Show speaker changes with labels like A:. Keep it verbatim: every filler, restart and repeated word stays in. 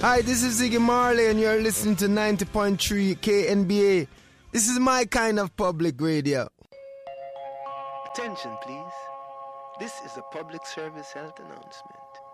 A: Hi, this is Ziggy Marley, and you're listening to ninety point three K N B A. This is my kind of public radio.
B: Attention, please. This is a public service health announcement.